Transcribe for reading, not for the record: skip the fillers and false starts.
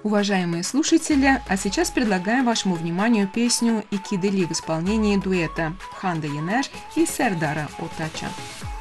Уважаемые слушатели, а сейчас предлагаем вашему вниманию песню «Ики Дели» в исполнении дуэта Ханда Енер и Сердара Отача.